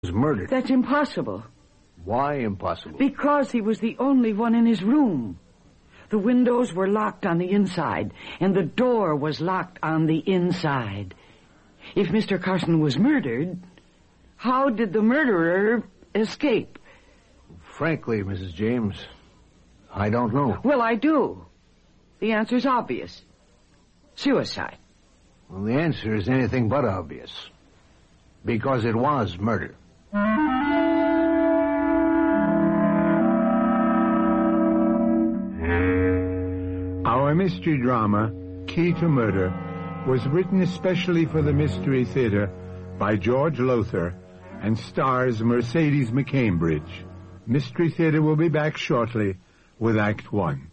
was murdered. That's impossible. Why impossible? Because he was the only one in his room. The windows were locked on the inside, and the door was locked on the inside. If Mr. Carson was murdered, how did the murderer escape? Frankly, Mrs. James, I don't know. Well, I do. The answer's obvious. Suicide. Well, the answer is anything but obvious. Because it was murder. Our mystery drama, Key to Murder, was written especially for the Mystery Theater by George Lothar and stars Mercedes McCambridge. Mystery Theater will be back shortly with Act One.